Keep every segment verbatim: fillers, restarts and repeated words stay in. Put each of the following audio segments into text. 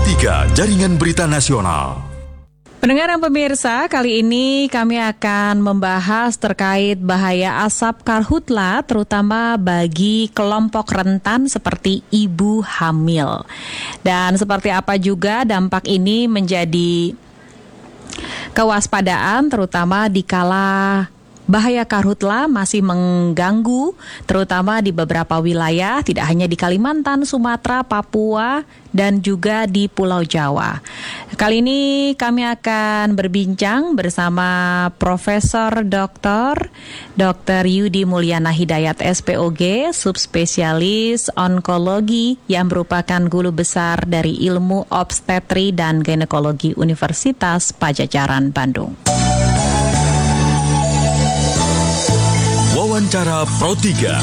tiga Jaringan Berita Nasional. Pendengar dan pemirsa, kali ini kami akan membahas terkait bahaya asap karhutla terutama bagi kelompok rentan seperti ibu hamil. Dan seperti apa juga dampak ini menjadi kewaspadaan terutama di kala bahaya karhutla masih mengganggu terutama di beberapa wilayah, tidak hanya di Kalimantan, Sumatera, Papua, dan juga di Pulau Jawa. Kali ini kami akan berbincang bersama Profesor Doktor Dokter Yudi Mulyana Hidayat S P O G, subspesialis onkologi yang merupakan guru besar dari Ilmu Obstetri dan Ginekologi Universitas Padjadjaran, Bandung. Wawancara Pro tiga.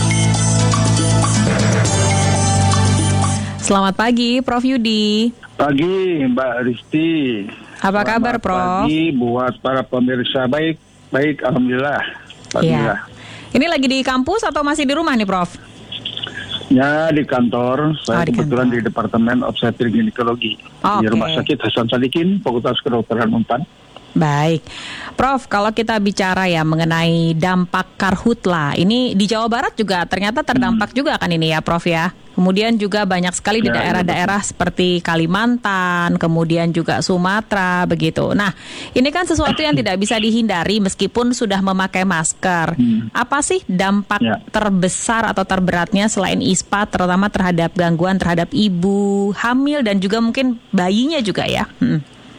Selamat pagi, Prof Yudi. Pagi, Mbak Risti. Apa Selamat kabar, Prof? Pagi buat para pemirsa. Baik, baik, alhamdulillah. Alhamdulillah. Ya. Ini lagi di kampus atau masih di rumah nih, Prof? Ya, di kantor. Saya Oh, di kebetulan kantor. di Departemen Obstetri Ginekologi Oh, di oke. Rumah Sakit Hasan Sadikin, Fakultas Kedokteran Unpad. Baik, Prof, kalau kita bicara ya mengenai dampak karhutla, ini di Jawa Barat juga ternyata terdampak hmm. juga kan ini ya, Prof ya. Kemudian juga banyak sekali di Ya, daerah-daerah ya, seperti Kalimantan, kemudian juga Sumatera, begitu. Nah, ini kan sesuatu yang tidak bisa dihindari meskipun sudah memakai masker. Hmm. Apa sih dampak ya. terbesar atau terberatnya selain ispa, terutama terhadap gangguan terhadap ibu hamil dan juga mungkin bayinya juga ya? Hmm.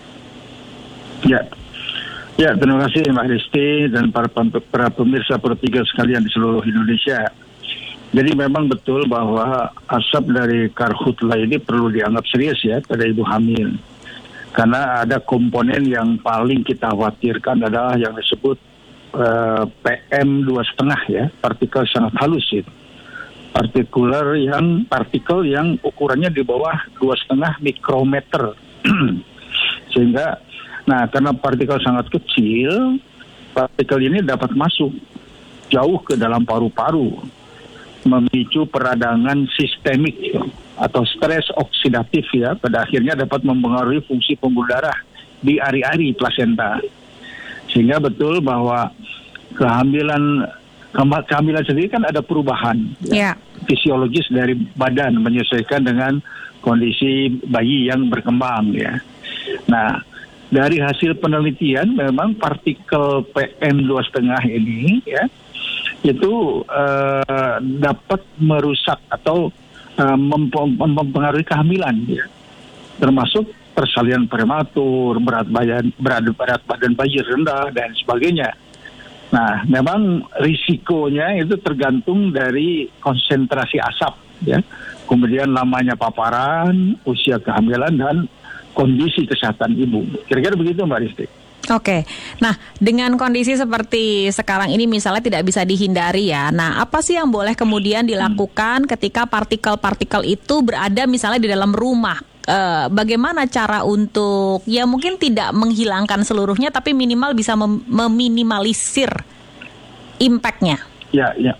Ya. Ya, terima kasih Mbak Risti dan para, para pemirsa Pro tiga sekalian di seluruh Indonesia. Jadi memang betul bahwa asap dari karhutla ini perlu dianggap serius ya pada ibu hamil. Karena ada komponen yang paling kita khawatirkan adalah yang disebut uh, P M dua koma lima ya, partikel sangat halus itu. Partikular yang partikel yang ukurannya di bawah dua koma lima mikrometer. Sehingga Nah, karena partikel sangat kecil, partikel ini dapat masuk jauh ke dalam paru-paru, memicu peradangan sistemik atau stres oksidatif ya, pada akhirnya dapat mempengaruhi fungsi pembuluh darah di ari-ari plasenta. Sehingga betul bahwa kehamilan kehamilan sendiri kan ada perubahan ya, yeah. fisiologis dari badan menyesuaikan dengan kondisi bayi yang berkembang ya. Nah, dari hasil penelitian memang partikel P M dua koma lima ini ya itu uh, dapat merusak atau uh, mem- mempengaruhi kehamilan ya. Termasuk persalinan prematur, berat badan berat, berat badan bayi rendah dan sebagainya. Nah, memang risikonya itu tergantung dari konsentrasi asap ya. Kemudian lamanya paparan, usia kehamilan dan kondisi kesehatan ibu. Kira-kira begitu Mbak Risti. Oke, nah dengan kondisi seperti sekarang ini misalnya tidak bisa dihindari ya. Nah, apa sih yang boleh kemudian dilakukan hmm. ketika partikel-partikel itu berada misalnya di dalam rumah? E, bagaimana cara untuk ya mungkin tidak menghilangkan seluruhnya tapi minimal bisa mem- meminimalisir impact-nya? Ya, ya.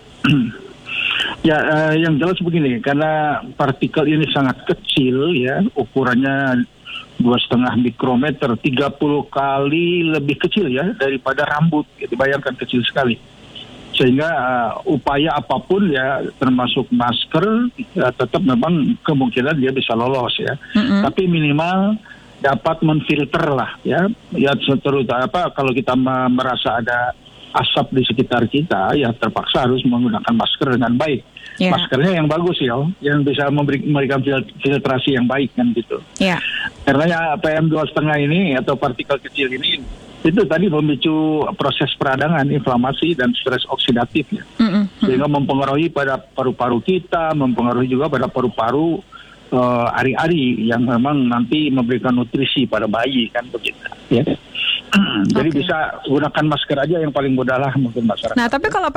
Ya, uh, yang jelas begini, karena partikel ini sangat kecil ya, ukurannya dua koma lima mikrometer, tiga puluh kali lebih kecil ya daripada rambut. Gitu, bayangkan kecil sekali. Sehingga uh, upaya apapun ya, termasuk masker, ya, tetap memang kemungkinan dia bisa lolos ya. Mm-hmm. Tapi minimal dapat menfilter lah ya. Ya terutama apa kalau kita merasa ada asap di sekitar kita, ya terpaksa harus menggunakan masker dengan baik. Yeah. Maskernya yang bagus ya, yang bisa memberi, memberikan filtrasi yang baik kan gitu. Yeah. Karena ya P M dua koma lima ini atau partikel kecil ini itu tadi memicu proses peradangan, inflamasi dan stres oksidatif ya. Mm-hmm. Sehingga mempengaruhi pada paru-paru kita, mempengaruhi juga pada paru-paru uh, ari-ari yang memang nanti memberikan nutrisi pada bayi kan begitu. Ya. Jadi okay. bisa gunakan masker aja yang paling mudah lah mungkin masyarakat. Nah, tapi kalau